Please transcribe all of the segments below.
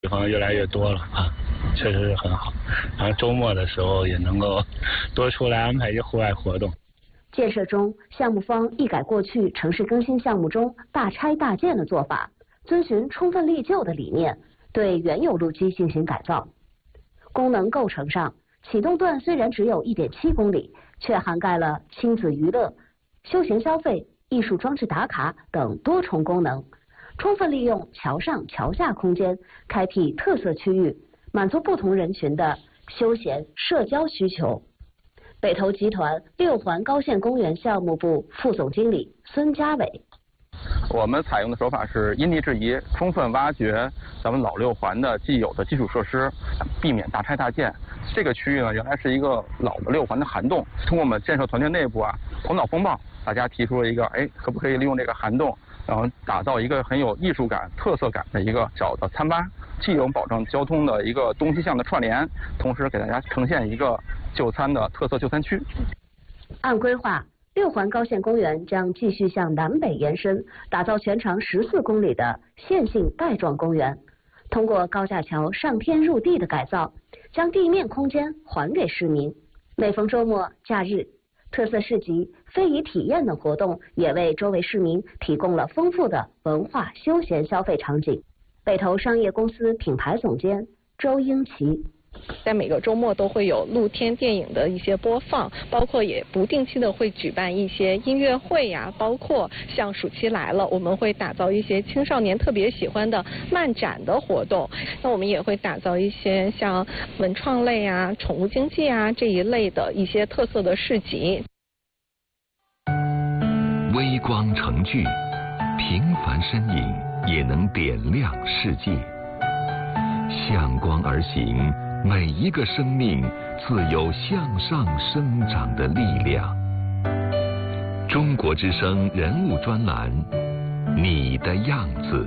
地方越来越多了啊，确实是很好。然后周末的时候也能够多出来安排一些户外活动。 建设中，项目方一改过去城市更新项目中大拆大建的做法，遵循充分利旧的理念，对原有路基进行改造。功能构成上，启动段虽然只有1.7公里，却涵盖了亲子娱乐、休闲消费、艺术装置打卡等多重功能，充分利用桥上桥下空间，开辟特色区域，满足不同人群的休闲社交需求。北投集团六环高线公园项目部副总经理孙家伟： 我们采用的手法是因地制宜，充分挖掘咱们老六环的既有的基础设施，避免大拆大建。这个区域呢，原来是一个老的六环的涵洞。通过我们建设团队内部头脑风暴，大家提出了一个，可不可以利用这个涵洞，然后打造一个很有艺术感、特色感的一个小的餐吧，既有保证交通的一个东西向的串联，同时给大家呈现一个就餐的特色就餐区。 按规划，六环高线公园将继续向南北延伸，打造全长14公里的线性带状公园。通过高架桥上天入地的改造，将地面空间还给市民。每逢周末、假日，特色市集、非遗体验等活动也为周围市民提供了丰富的文化休闲消费场景。北投商业公司品牌总监周英奇： 在每个周末都会有露天电影的一些播放，包括也不定期的会举办一些音乐会呀，包括像暑期来了，我们会打造一些青少年特别喜欢的漫展的活动。那我们也会打造一些像文创类啊、宠物经济啊这一类的一些特色的市集。 微光成炬，平凡身影也能点亮世界。向光而行，每一个生命自有向上生长的力量。中国之声人物专栏，你的样子。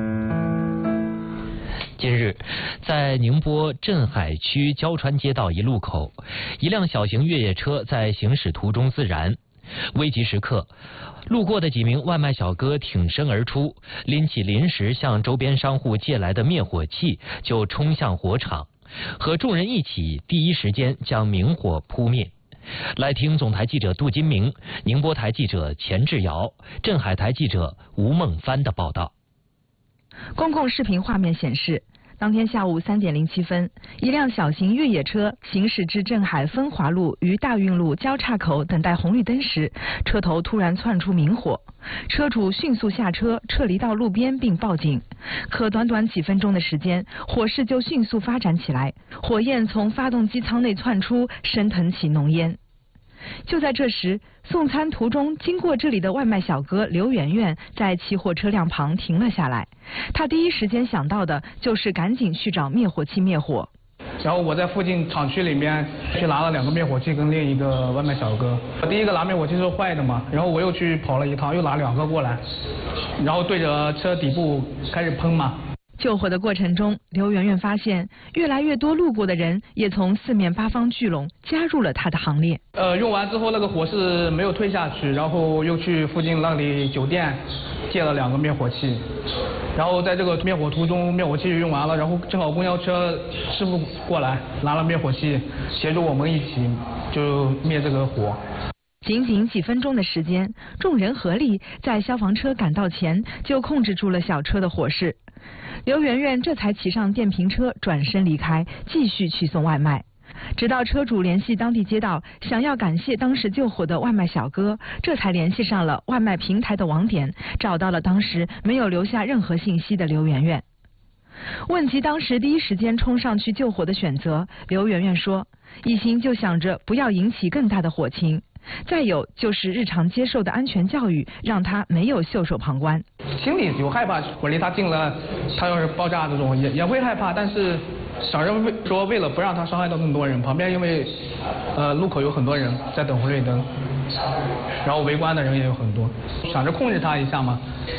近日，在宁波镇海区胶川街道一路口，一辆小型越野车在行驶途中自燃。危急时刻，路过的几名外卖小哥挺身而出，拎起临时向周边商户借来的灭火器，就冲向火场，和众人一起第一时间将明火扑灭。来听总台记者杜金明、宁波台记者钱志尧、镇海台记者吴梦帆的报道。 公共视频画面显示，当天下午3点07分，一辆小型越野车行驶至镇海分华路与大运路交叉口等待红绿灯时，车头突然窜出明火，车主迅速下车撤离到路边并报警。可短短几分钟的时间，火势就迅速发展起来，火焰从发动机舱内窜出，升腾起浓烟。就在这时，送餐途中经过这里的外卖小哥刘媛媛在起火车辆旁停了下来，她第一时间想到的就是赶紧去找灭火器灭火。 然后我在附近厂区里面去拿了2个灭火器跟另一个外卖小哥。我第一个拿灭火器是坏的嘛，然后我又去跑了一趟，又拿2个过来，然后对着车底部开始喷嘛。 救火的过程中，刘媛媛发现越来越多路过的人也从4面8方聚拢，加入了她的行列。 用完之后那个火势没有退下去，然后又去附近那里酒店借了2个灭火器，然后在这个灭火途中，灭火器用完了，然后正好公交车师傅过来拿了灭火器，协助我们一起就灭这个火。 仅仅几分钟的时间，众人合力在消防车赶到前就控制住了小车的火势。刘媛媛这才骑上电瓶车转身离开，继续去送外卖。直到车主联系当地街道，想要感谢当时救火的外卖小哥，这才联系上了外卖平台的网点，找到了当时没有留下任何信息的刘媛媛。问及当时第一时间冲上去救火的选择，刘媛媛说，一心就想着不要引起更大的火情，再有就是日常接受的安全教育让她没有袖手旁观。 心里有害怕，我离他近了，他要是爆炸这种也会害怕，但是想着说为了不让他伤害到更多人，旁边因为路口有很多人在等红绿灯，然后围观的人也有很多，想着控制他一下嘛。